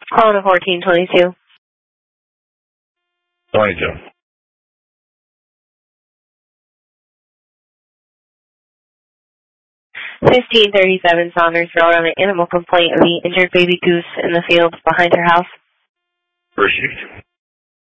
Calling to 1422. 22. 1537 Saunders Road on an animal complaint of the injured baby goose in the field behind her house. Received.